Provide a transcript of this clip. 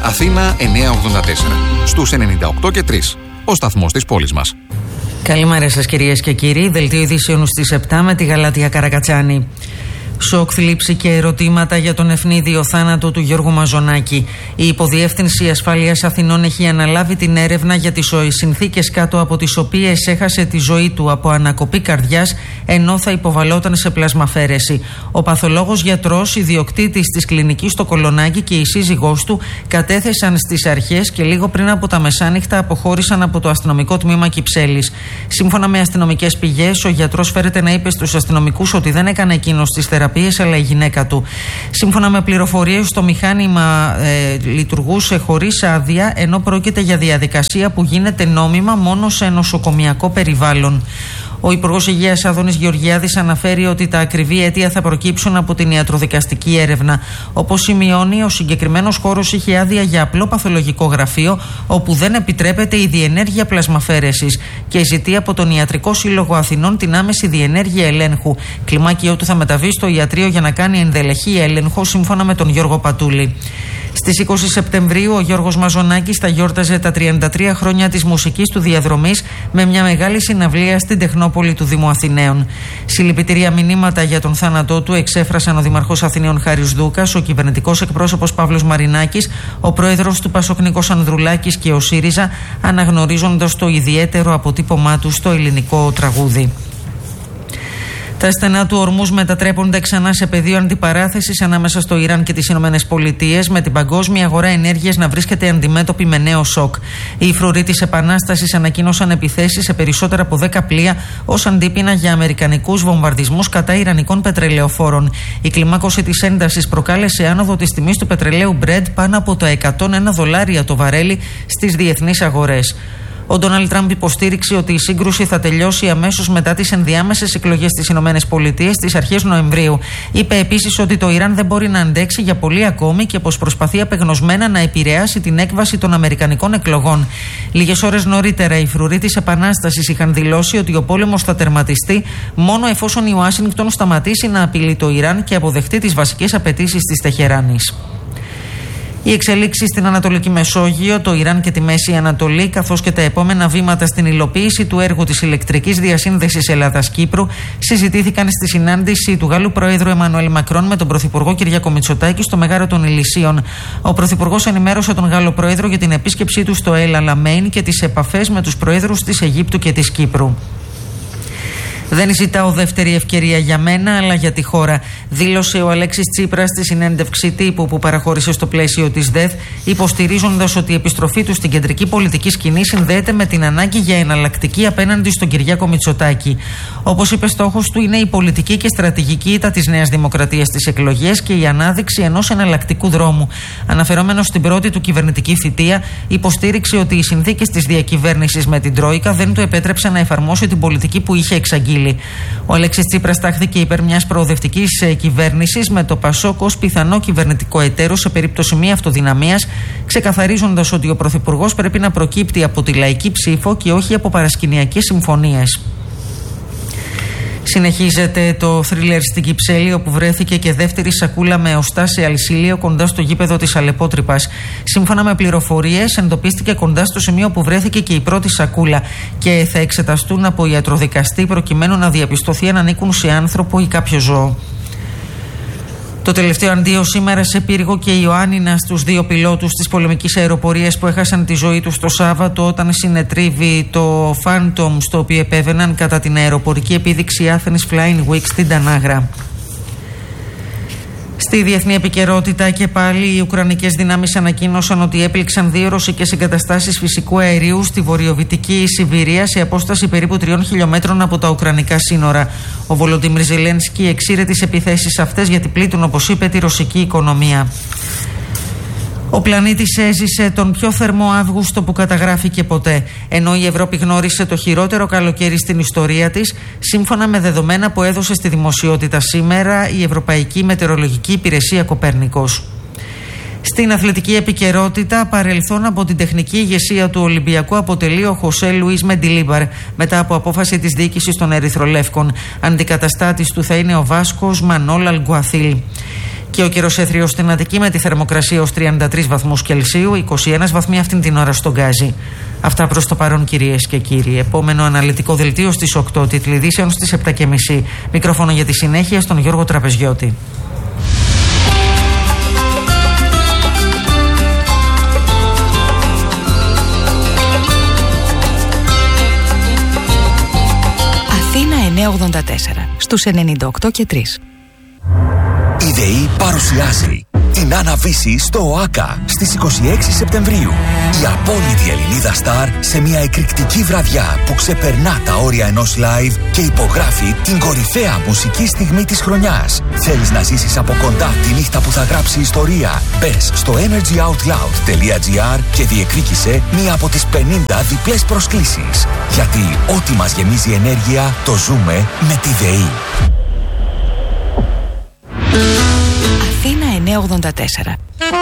Αθήνα 984. Στους 98 και 3. Ο σταθμός της πόλης μας. Καλημέρα σας κυρίες και κύριοι. Δελτίο ειδήσεων στις 7 με τη Γαλάτια Καρακατσάνη. Σοκ, θλίψη και ερωτήματα για τον ευνίδιο θάνατο του Γιώργου Μαζονάκη. Η Υποδιεύθυνση Ασφαλείας Αθηνών έχει αναλάβει την έρευνα για τις συνθήκες κάτω από τις οποίες έχασε τη ζωή του από ανακοπή καρδιάς ενώ θα υποβαλόταν σε πλασμαφαίρεση. Ο παθολόγος γιατρός, ιδιοκτήτης της κλινικής στο Κολονάκι και η σύζυγός του κατέθεσαν στις αρχές και λίγο πριν από τα μεσάνυχτα αποχώρησαν από το αστυνομικό τμήμα Κυψέλης. Σύμφωνα με αστυνομικές πηγές, ο γιατρός φέρεται να είπε στους αστυνομικούς ότι δεν έκανε εκείνος τις θεραπείες αλλά η γυναίκα του. Σύμφωνα με πληροφορίες, το μηχάνημα λειτουργούσε χωρίς άδεια, ενώ πρόκειται για διαδικασία που γίνεται νόμιμα μόνο σε νοσοκομιακό περιβάλλον. Ο Υπουργός Υγείας Άδωνης Γεωργιάδης αναφέρει ότι τα ακριβή αίτια θα προκύψουν από την ιατροδικαστική έρευνα. Όπως σημειώνει, ο συγκεκριμένος χώρος είχε άδεια για απλό παθολογικό γραφείο, όπου δεν επιτρέπεται η διενέργεια πλασμαφαίρεσης και ζητεί από τον Ιατρικό Σύλλογο Αθηνών την άμεση διενέργεια ελέγχου. Κλιμάκιό του θα μεταβεί στο ιατρείο για να κάνει ενδελεχή έλεγχο, σύμφωνα με τον Γιώργο Πατούλη. Στις 20 Σεπτεμβρίου ο Γιώργος Μαζονάκης θα γιόρταζε τα 33 χρόνια της μουσικής του διαδρομής με μια μεγάλη συναυλία στην Τεχνόπολη του Δήμου Αθηναίων. Συλληπιτήρια μηνύματα για τον θάνατό του εξέφρασαν ο Δήμαρχος Αθηναίων Χάρης Δούκας, ο κυβερνητικός εκπρόσωπος Παύλος Μαρινάκης, ο πρόεδρος του Πασόκ Νίκος Ανδρουλάκης και ο ΣΥΡΙΖΑ, αναγνωρίζοντας το ιδιαίτερο αποτύπωμά του στο ελληνικό τραγούδι. Τα στενά του Ορμούζ μετατρέπονται ξανά σε πεδίο αντιπαράθεσης ανάμεσα στο Ιράν και τις Ηνωμένες Πολιτείες, με την παγκόσμια αγορά ενέργειας να βρίσκεται αντιμέτωπη με νέο σοκ. Οι φρουροί της Επανάστασης ανακοίνωσαν επιθέσεις σε περισσότερα από 10 πλοία ως αντίπεινα για αμερικανικούς βομβαρδισμούς κατά ιρανικών πετρελαιοφόρων. Η κλιμάκωση της έντασης προκάλεσε άνοδο της τιμής του πετρελαίου Brent πάνω από τα $101 το βαρέλι στις διεθνείς αγορές. Ο Ντόναλντ Τραμπ υποστήριξε ότι η σύγκρουση θα τελειώσει αμέσως μετά τις ενδιάμεσες εκλογές στις Ηνωμένες Πολιτείες στις αρχές Νοεμβρίου. Είπε επίσης ότι το Ιράν δεν μπορεί να αντέξει για πολύ ακόμη και πως προσπαθεί απεγνωσμένα να επηρεάσει την έκβαση των αμερικανικών εκλογών. Λίγες ώρες νωρίτερα, οι φρουροί της Επανάστασης είχαν δηλώσει ότι ο πόλεμος θα τερματιστεί μόνο εφόσον η Ουάσιγκτον σταματήσει να απειλεί το Ιράν και αποδεχτεί τις βασικές απαιτήσεις της Τεχεράνης. Οι εξελίξεις στην Ανατολική Μεσόγειο, το Ιράν και τη Μέση Ανατολή, καθώς και τα επόμενα βήματα στην υλοποίηση του έργου της ηλεκτρικής διασύνδεσης Ελλάδας-Κύπρου, συζητήθηκαν στη συνάντηση του Γάλλου Προέδρου Εμμανουέλ Μακρόν με τον Πρωθυπουργό Κυριάκο Μητσοτάκη στο Μεγάρο των Ηλυσίων. Ο Πρωθυπουργός ενημέρωσε τον Γάλλο Πρόεδρο για την επίσκεψή του στο Ελ Αλαμέιν και τις επαφές με τους Προέδρους της Αιγύπτου και της Κύπρου. Δεν ζητάω δεύτερη ευκαιρία για μένα, αλλά για τη χώρα, δήλωσε ο Αλέξης Τσίπρας στη συνέντευξη τύπου που παραχώρησε στο πλαίσιο της ΔΕΘ, υποστηρίζοντας ότι η επιστροφή του στην κεντρική πολιτική σκηνή συνδέεται με την ανάγκη για εναλλακτική απέναντι στον Κυριάκο Μητσοτάκη. Όπως είπε, στόχος του είναι η πολιτική και στρατηγική ήττα της Νέας Δημοκρατίας στις εκλογές και η ανάδειξη ενός εναλλακτικού δρόμου. Αναφερόμενος στην πρώτη του κυβερνητική θητεία, υποστήριξε ότι οι συνθήκες της διακυβέρνησης με την Τρόικα δεν του επέτρεψαν να εφαρμόσει την πολιτική που είχε εξαγγείλει. Ο Αλέξης Τσίπρας τάχθηκε υπέρ μιας προοδευτικής κυβέρνησης με το Πασόκ ως πιθανό κυβερνητικό εταίρο σε περίπτωση μη αυτοδυναμίας, ξεκαθαρίζοντας ότι ο Πρωθυπουργός πρέπει να προκύπτει από τη λαϊκή ψήφο και όχι από παρασκηνιακές συμφωνίες. Συνεχίζεται το θρίλερ στην Κυψέλη, όπου βρέθηκε και δεύτερη σακούλα με οστά σε αλυσίλιο κοντά στο γήπεδο της Αλεπότρυπας. Σύμφωνα με πληροφορίες, εντοπίστηκε κοντά στο σημείο που βρέθηκε και η πρώτη σακούλα και θα εξεταστούν από ιατροδικαστή προκειμένου να διαπιστωθεί αν ανήκουν σε άνθρωπο ή κάποιο ζώο. Το τελευταίο αντίο σήμερα σε πύργο και Ιωάννινα στους δύο πιλότους της πολεμικής αεροπορίας που έχασαν τη ζωή τους το Σάββατο όταν συνετρίβει το Phantom στο οποίο επέβαιναν κατά την αεροπορική επίδειξη Athens Flying Week στην Τανάγρα. Στη διεθνή επικαιρότητα και πάλι οι Ουκρανικές δυνάμεις ανακοίνωσαν ότι έπληξαν 2 ρωσικές εγκαταστάσεις φυσικού αερίου στη βορειοδυτική Σιβηρία σε απόσταση περίπου 3 χιλιόμετρων από τα ουκρανικά σύνορα. Ο Βολοντίμιρ Ζελένσκι εξήρε τις επιθέσεις αυτές γιατί πλήττουν, όπως είπε, τη ρωσική οικονομία. Ο πλανήτης έζησε τον πιο θερμό Αύγουστο που καταγράφηκε ποτέ, ενώ η Ευρώπη γνώρισε το χειρότερο καλοκαίρι στην ιστορία της, σύμφωνα με δεδομένα που έδωσε στη δημοσιότητα σήμερα η Ευρωπαϊκή Μετεωρολογική Υπηρεσία Κοπέρνικος. Στην αθλητική επικαιρότητα, παρελθόν από την τεχνική ηγεσία του Ολυμπιακού αποτελεί ο Χωσέ Λουίς Μεντιλίμπαρ μετά από απόφαση της διοίκησης των Ερυθρολεύκων. Αντικαταστάτης του θα είναι ο Βάσκος Μανόλ Αλγκουαθίλ. Και ο καιροσέθριος στην Αττική με τη θερμοκρασία ως 33 βαθμούς Κελσίου, 21 βαθμοί αυτήν την ώρα στον Γκάζι. Αυτά προς το παρόν, κυρίες και κύριοι. Επόμενο αναλυτικό δελτίο στις 8, τίτλοι ειδήσεων στις 7.30. Μικρόφωνο για τη συνέχεια στον Γιώργο Τραπεζιώτη. Αθήνα 984 στους 98 και 3. Η ΔΕΗ παρουσιάζει την Άννα-Βύση στο ΟΑΚΑ στις 26 Σεπτεμβρίου. Η απόλυτη Ελληνίδα στάρ σε μια εκρηκτική βραδιά που ξεπερνά τα όρια ενός live και υπογράφει την κορυφαία μουσική στιγμή της χρονιάς. Θέλεις να ζήσεις από κοντά τη νύχτα που θα γράψει ιστορία? Μπες στο energyoutloud.gr και διεκδίκησε μία από τις 50 διπλές προσκλήσεις. Γιατί ό,τι μας γεμίζει ενέργεια το ζούμε με τη ΔΕΗ. Αθήνα 984.